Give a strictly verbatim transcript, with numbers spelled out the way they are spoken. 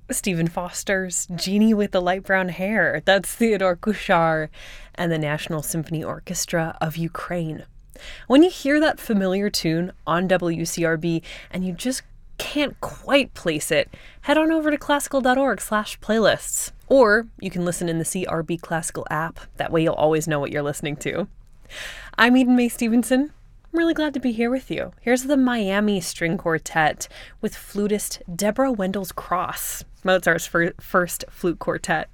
Stephen Foster's Genie with the Light Brown Hair. That's Theodore Kuchar and the National Symphony Orchestra of Ukraine. When you hear that familiar tune on W C R B and you just can't quite place it, head on over to classical.org slash playlists. Or you can listen in the C R B Classical app. That way you'll always know what you're listening to. I'm Eden Mae Stevenson. I'm really glad to be here with you. Here's the Miami String Quartet with flutist Deborah Wendell Cross, Mozart's fir- first flute quartet.